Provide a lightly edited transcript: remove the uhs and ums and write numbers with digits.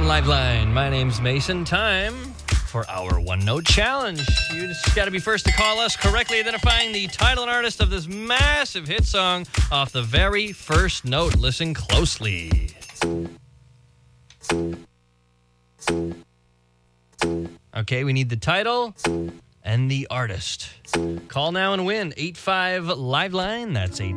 Liveline. My name's Mason. Time for our one-note challenge. You just got to be first to call us, correctly identifying the title and artist of this massive hit song off the very first note. Listen closely. Okay, we need the title and the artist. Call now and win. 85 Liveline. That's